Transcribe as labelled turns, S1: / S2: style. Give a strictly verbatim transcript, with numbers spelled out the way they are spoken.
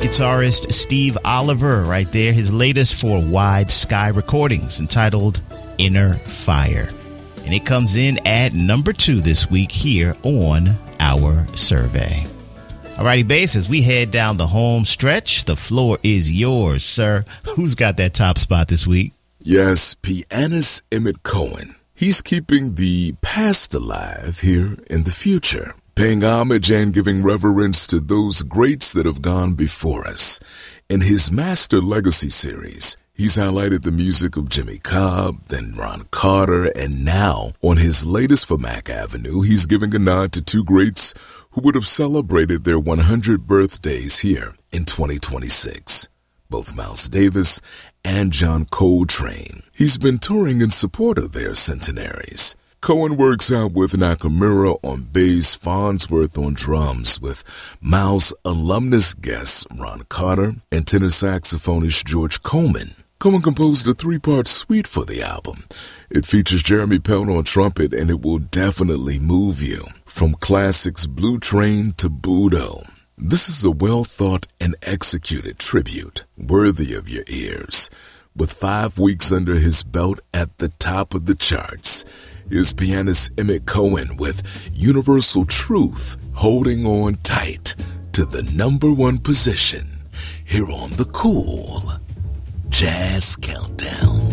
S1: guitarist Steve Oliver right there. His latest for Wide Sky Recordings entitled Inner Fire. And it comes in at number two this week here on our survey. Alrighty, Bass, as we head down the home stretch, the floor is yours, sir. Who's got that top spot this week?
S2: Yes, pianist Emmett Cohen. He's keeping the past alive here in the future, paying homage and giving reverence to those greats that have gone before us. In his Master Legacy series, he's highlighted the music of Jimmy Cobb, then Ron Carter, and now, on his latest for Mack Avenue, he's giving a nod to two greats who would have celebrated their one hundredth birthdays here in twenty twenty-six. Both Miles Davis and John Coltrane. He's been touring in support of their centenaries. Cohen works out with Nakamura on bass, Farnsworth on drums, with Miles' alumnus guests Ron Carter and tenor saxophonist George Coleman. Cohen composed a three-part suite for the album. It features Jeremy Pelt on trumpet, and it will definitely move you. From classics Blue Train to Budo. This is a well-thought and executed tribute, worthy of your ears. With five weeks under his belt at the top of the charts, here's pianist Emmett Cohen with Universal Truth, holding on tight to the number one position here on the Cool Jazz Countdown.